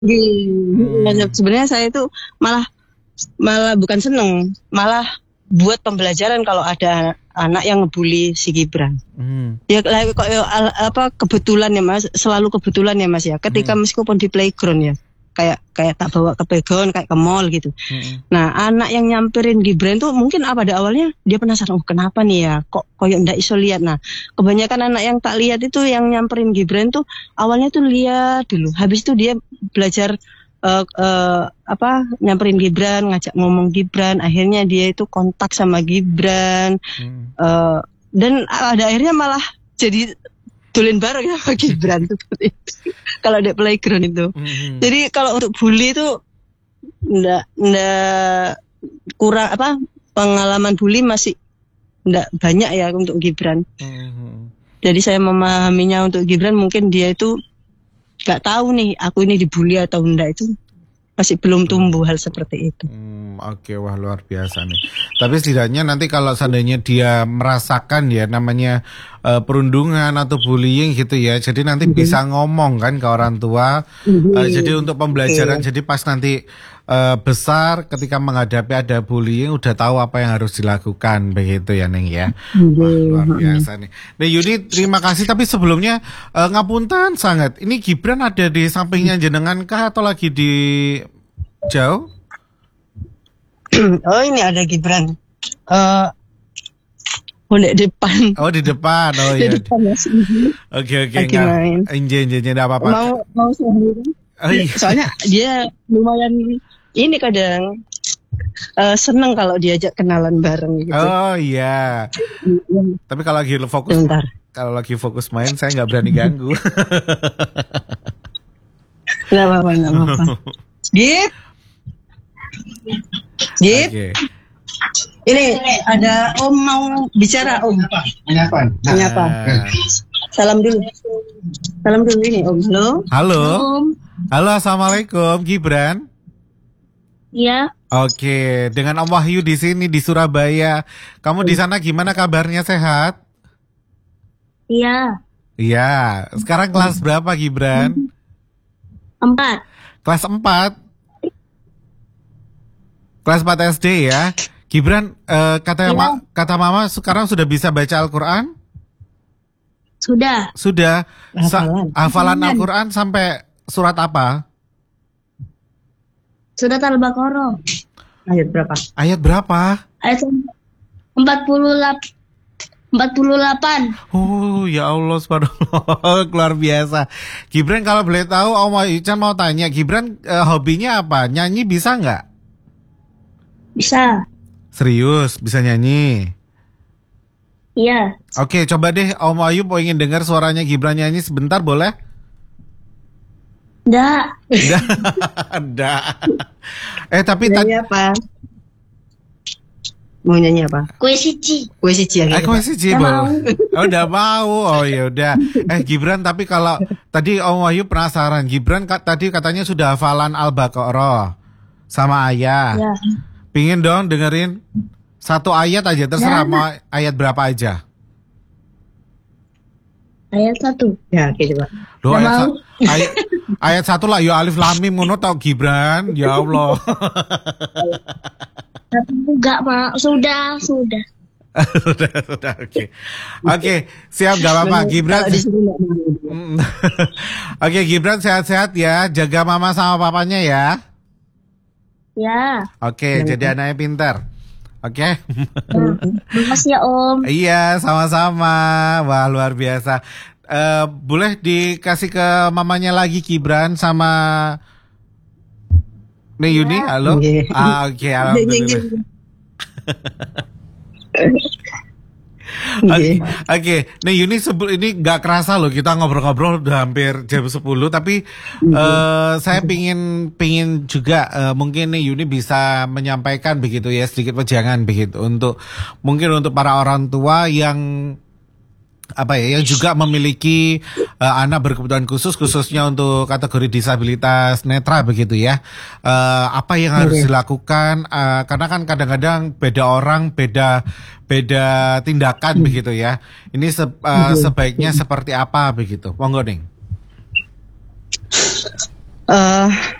Sebenarnya saya itu malah bukan seneng, malah buat pembelajaran kalau ada anak yang ngebully si Gibran. Ya kok kebetulan ya Mas, selalu kebetulan ya Mas ya. Ketika meskipun di playground ya, kayak tak bawa ke playground, kayak ke mall gitu. Nah, anak yang nyamperin Gibran tuh mungkin pada awalnya dia penasaran, kenapa nih ya, kok koyok ndak iso lihat. Nah, kebanyakan anak yang tak lihat itu yang nyamperin Gibran tuh awalnya tuh lihat dulu, habis itu dia belajar nyamperin Gibran, ngajak ngomong Gibran, akhirnya dia itu kontak sama Gibran, dan ada akhirnya malah jadi tulen bareng sama Gibran seperti itu. Kalau di playground itu. Jadi kalau untuk bully itu ndak kurang pengalaman bully masih ndak banyak ya untuk Gibran. Jadi saya memahaminya untuk Gibran mungkin dia itu nggak tahu nih aku ini dibully atau enggak, itu masih belum tumbuh hal seperti itu. Oke, wah luar biasa nih. Tapi setidaknya nanti kalau seandainya dia merasakan ya namanya perundungan atau bullying gitu ya, jadi nanti bisa ngomong kan ke orang tua. Jadi untuk pembelajaran, jadi pas nanti besar ketika menghadapi ada bullying udah tahu apa yang harus dilakukan begitu ya Neng ya. Wah, luar biasa nih. Nah Yuni terima kasih, tapi sebelumnya ngapunten sangat. Ini Gibran ada di sampingnya jenengan kah atau lagi di jauh? Oh ini ada Gibran. Di depan. Oh di depan. Oh iya. Oke enggak. Enggak apa-apa. Mau sendiri. Oh, iya. Soalnya dia lumayan ini kadang seneng kalau diajak kenalan bareng gitu. Oh iya. Tapi kalau lagi fokus fokus main saya nggak berani ganggu. Nggak apa-apa. Gip. Okay. Ini ada Om mau bicara Om. Menyapa. Salam dulu ini Om. Halo. Halo, assalamualaikum Gibran. Iya. Oke, dengan Om Wahyu di sini di Surabaya. Kamu di sana gimana kabarnya, sehat? Iya. Iya. Sekarang kelas berapa Gibran? 4. Kelas 4. Kelas 4 SD ya. Gibran, kata mama sekarang sudah bisa baca Al-Quran? Sudah. Hafalan Al-Quran sampai surat apa? Surat Al-Baqarah. Ayat berapa? Ayat 48. Oh ya Allah subhanallah. Luar biasa. Gibran kalau boleh tahu Om Ican mau tanya, Gibran hobinya apa? Nyanyi bisa nggak? Bisa. Serius, bisa nyanyi? Iya. Oke, coba deh Om Ayu ingin dengar suaranya Gibran nyanyi sebentar, boleh? Nggak. Tapi nyanyi apa? Mau nyanyi apa? Kue siji. Kue siji boleh. Oh, udah mau. Oh ya udah. Gibran, tapi kalau tadi Om Ayu penasaran, Gibran tadi katanya sudah hafalan Al-Baqarah sama ayah. Ya. Pingin dong dengerin satu ayat aja, terserah mau ayat berapa aja. Ayat 1. Ya, oke coba. Loh, ayat 1 lah, ya alif lam mim ngono tau Gibran. Ya Allah. Enggak, Mak. Sudah. Sudah, oke. Oke, siap, gak apa-apa Gibran. Oke, Gibran sehat-sehat ya. Jaga mama sama papanya ya. Ya. Oke, jadi anaknya pintar. Oke. Makasih ya Om. Iya, sama-sama. Wah, luar biasa. Boleh dikasih ke mamanya lagi Gibran sama Nih Yuni, halo. Oke, alhamdulillah. Oke. Nih Yuni, ini gak kerasa loh kita ngobrol-ngobrol udah hampir jam 10. Tapi saya pingin juga mungkin nih Yuni bisa menyampaikan begitu ya, sedikit wejangan begitu mungkin untuk para orang tua yang yang juga memiliki anak berkebutuhan khususnya untuk kategori disabilitas netra begitu ya. Apa yang harus dilakukan, karena kan kadang-kadang beda orang, beda tindakan begitu ya. Ini sebaiknya seperti apa begitu. Monggo Ning. eh